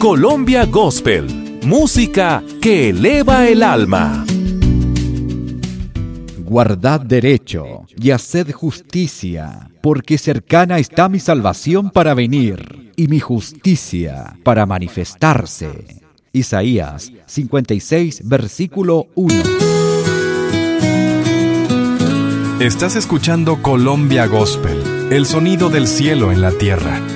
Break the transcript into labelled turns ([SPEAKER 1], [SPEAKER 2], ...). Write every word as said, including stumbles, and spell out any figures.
[SPEAKER 1] Colombia Gospel, música que eleva el alma.
[SPEAKER 2] Guardad derecho y haced justicia, porque cercana está mi salvación para venir, y mi justicia para manifestarse. Isaías cincuenta y seis, versículo uno.
[SPEAKER 3] Estás escuchando Colombia Gospel, el sonido del cielo en la tierra.